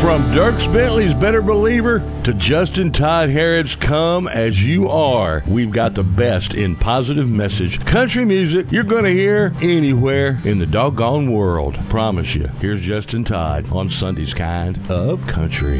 From Dierks Bentley's Better Believer to Justin Todd Harrod's Come As You Are, we've got the best in positive message country music you're going to hear anywhere in the doggone world. Promise you. Here's Justin Todd on Sunday's Kind of Country.